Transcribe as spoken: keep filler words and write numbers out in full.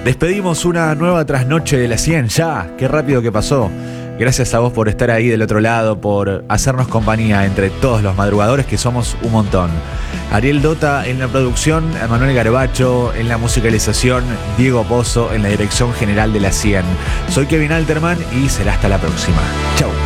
Despedimos una nueva trasnoche de la cien ya. Qué rápido que pasó. Gracias a vos por estar ahí del otro lado, por hacernos compañía entre todos los madrugadores, que somos un montón. Ariel Dota en la producción, Emanuel Garbacho en la musicalización, Diego Pozo en la dirección general de la cien. Soy Kevin Alterman y será hasta la próxima. Chau.